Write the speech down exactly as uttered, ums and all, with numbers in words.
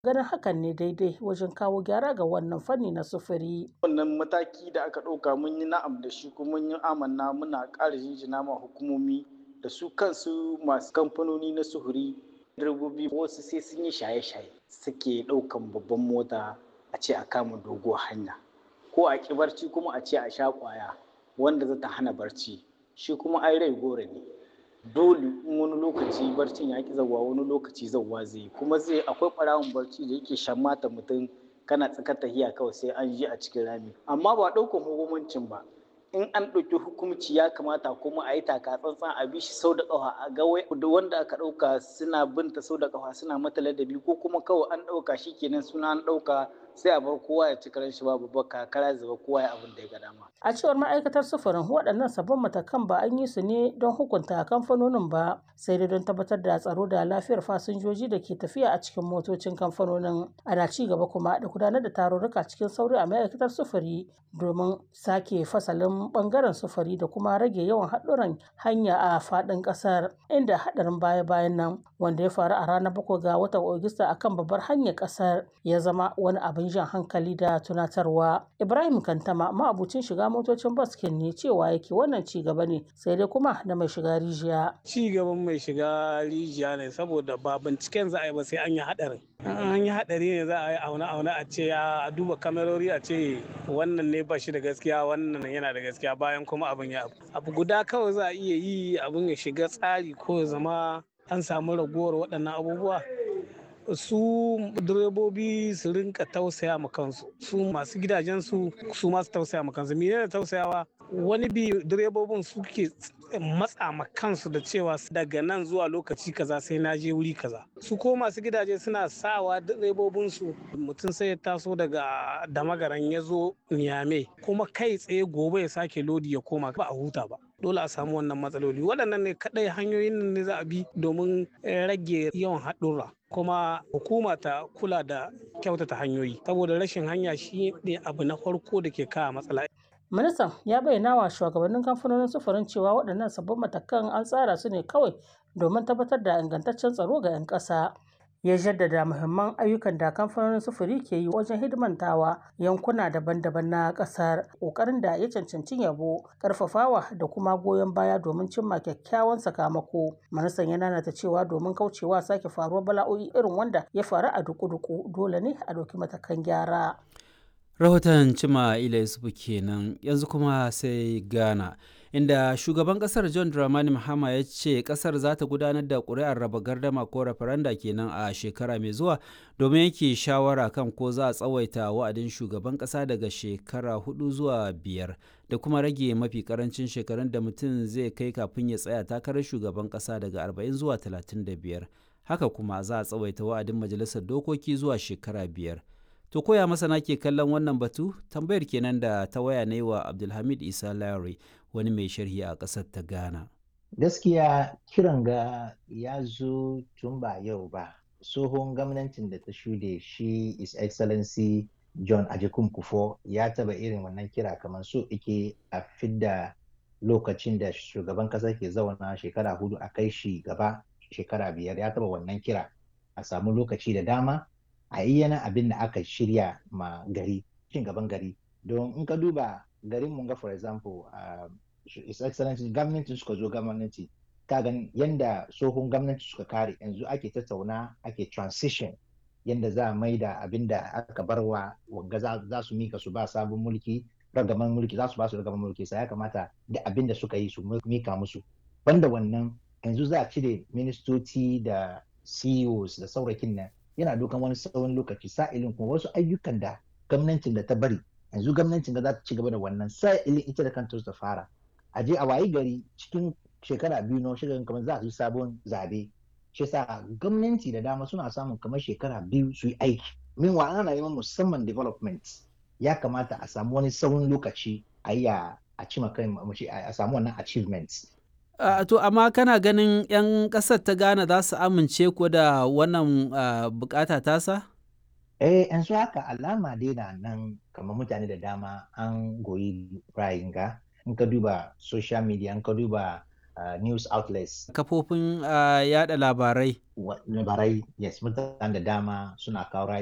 ganin hakan ne daidai wajen kawo gyara ga wannan fanni na sufuri. Wannan mataki da aka ɗauka mun yi na'am da shi kuma mun yi amanna muna ƙara jinjina ma hukumomi da su kansu masu kamfanoni na sufuri. Direbobi wasu sai sun yi shaye-shaye suke ɗaukan babban mota a ce a kama doguwar hanya ko a ƙi barci kuma a ce a sha ƙwaya wanda zata hana barci shi kuma ai rai goro ne. Dole in wani lokaci barcin ya ƙi zauwa wani lokaci zauwa zai yi kuma zai akwai ɓarawon barci da yake shammata mutum kana tsakar tahiya kawai sai an je a cikin rami amma ba ɗaukar hukumancin ba in an ɗauki hukumci ya kamata kuma a yi taka tsantsan a bi shi sau da ƙafa a ga wanda aka ɗauka suna binta sau da ƙafa suna mata ladabi ko kuma kawai an ɗauka shi kenan suna an ɗauka sai a bar kowa ya ci karen shi babu baka kara zuba kowa ya abin da ya ga dama. A cewar ma'aikatar sufurin waɗannan sabbin matakan ba an yi su ne don hukunta kamfanonin ba sai dai don tabbatar da tsaro da lafiyar fasinjoji da ke tafiya a cikin motocin kamfanonin. Ana ci gaba kuma da gudanar da tarurruka cikin sauri a ma'aikatar sufuri domin sake fasalin bangaren sufuri da kuma rage yawan haɗuran hanya a faɗin ƙasar inda haɗarin baya-bayan nan wanda ya faru a ranar bakwai ga watan Agusta akan babbar hanyar ƙasar ya zama wani abin jan hankali da tunatarwa. Ibrahim Kantama ma'abucin shiga motocin bas ne cewa yake wannan ci gaba ne sai dai kuma da mai shiga rijiya. Ci gaban mai shiga rijiya ne saboda ba binciken za a yi ba sai an yi haɗarin. An yi haɗari ne za a yi auna-auna a ce a duba kamerori a ce wannan ne ba shi da gaskiya wannan yana da gaskiya bayan kuma abin ya abu guda kawai za a iya yi abin ya shiga tsari ko ya zama an samu ragowar waɗannan abubuwa. Su direbobi su rinka tausaya ma kansu su masu gidajensu su masu tausaya ma kansu menene tausayawa wani bi direbobin suke matsa ma kansu da cewa daga nan zuwa lokaci kaza sai na je wuri kaza su ko masu gidaje suna sawa direbobin su mutum sai ya taso daga damagaran ya zo Niamey kuma kai tsaye gobe ya sake lodi ya koma ba a huta ba dole a samu wannan matsaloli waɗannan ne kaɗai hanyoyin ne za a bi domin rage yawan haɗurra kuma hukuma ta kula da kyautata hanyoyi saboda rashin hanya shi ne abu na farko da ke kawo matsala. Ministan ya bayyana wa shugabannin kamfanonin sufurin cewa waɗannan sabbin matakan an tsara su ne kawai domin tabbatar da ingantaccen tsaro ga 'yan ƙasa. Ya jaddada muhimman ayyukan da kamfanonin sufuri ke yi wajen hidimantawa yankuna daban-daban na ƙasar, ƙoƙarin da ya cancanci yabo, ƙarfafawa da kuma goyon baya domin cimma kyakkyawan sakamako. Ministan ya nanata cewa domin kaucewa sake faruwar bala'o'i irin wanda ya faru a duku-duku dole ne a ɗauki matakan gyara. Rahoton Cima Ila Yusufu kenan yanzu kuma sai Ghana. Inda shugaban kasar John Dramani Mahama ya ce kasar za ta gudanar da ƙuri'ar raba gardama ko referenda kenan a shekara mai zuwa domin yake shawara kan ko za a tsawaita wa'adin shugaban kasa daga shekara hudu zuwa biyar da kuma rage mafi karancin shekarun da mutum zai kai kafin ya tsaya takarar shugaban kasa daga arba'in zuwa talatin da biyar. Haka kuma za a tsawaita wa'adin majalisar dokoki zuwa shekara biyar. To koya masana ke kallon wannan batu? Tambayar kenan da ta waya ne wa Abdulhamid Isa Lawry wani mai sharhi a ƙasar ta Ghana. Gaskiya kiran ga ya zo tun ba yau ba. Tsohon gwamnatin da ta shude shi His Excellency John Agyekum Kufuor ya taba irin wannan kira kamar so ike a fidda lokacin da shugaban ƙasa ke zauna shekara hudu a kai shi gaba shekara biyar ya taba wannan kira a samu lokaci da dama a yi yana abin da aka shirya ma gari cin gaban gari don in ka duba garin mun ga for example uh, His Excellency gwamnati suka zo gwamnati ka gan yanda tsohon gwamnati suka kare yanzu ake tattauna ake transition yanda za a maida abin da aka barwa wanga za su mika su ba sabon mulki ragaman mulki za su ba su ragaman mulki sai ya kamata da abin da suka yi su mika musu banda wannan yanzu za a cire ministoci da C E Os da saurakin nan yana dukan wani tsawon lokaci sa'ilin kuma wasu ayyukan da gwamnatin da ta bari yanzu gwamnatin da za ta ci gaba da wannan sa'ilin ita da kanta ta fara a je a wayi gari cikin shekara biyu na shekaran kamar za su yi sabon zabe shi sa gwamnati da dama suna samun kamar shekara biyu su yi aiki min wa ana neman musamman development ya kamata a samu wani tsawon lokaci a yi a cima kai a samu wannan achievements. Uh, to amma kana ganin 'yan ƙasar ta Ghana za su amince ko da wannan uh, bukata tasa? Eh, yanzu haka alama dai na nan kamar mutane da dama an goyi ra'ayin ga in ka duba social media in ka duba uh, news outlets. Kafofin uh, yada labarai. Labarai, yes, mutane da dama suna kawo